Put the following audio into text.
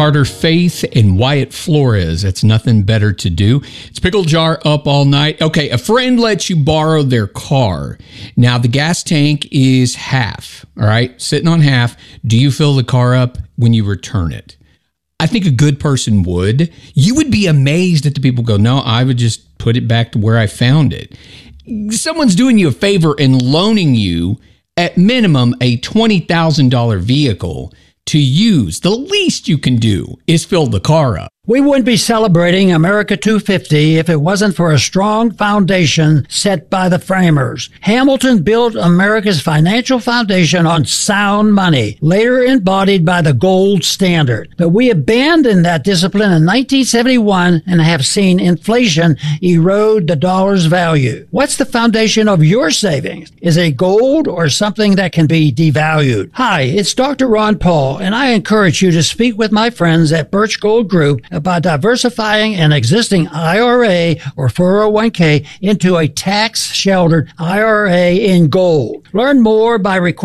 Carter Faith and Wyatt Flores. That's nothing better to do. It's Pickle Jar up all night. Okay, a friend lets you borrow their car. Now, the gas tank is half, all right, sitting on half. Do you fill the car up when you return it? I think a good person would. You would be amazed at the people who go, no, I would just put it back to where I found it. Someone's doing you a favor and loaning you, at minimum, a $20,000 vehicle to use. The least you can do is fill the car up. We wouldn't be celebrating America 250 if it wasn't for a strong foundation set by the framers. Hamilton built America's financial foundation on sound money, later embodied by the gold standard. But we abandoned that discipline in 1971 and have seen inflation erode the dollar's value. What's the foundation of your savings? Is it gold or something that can be devalued? Hi, it's Dr. Ron Paul, and I encourage you to speak with my friends at Birch Gold Group about diversifying an existing IRA or 401k into a tax-sheltered IRA in gold. Learn more by requesting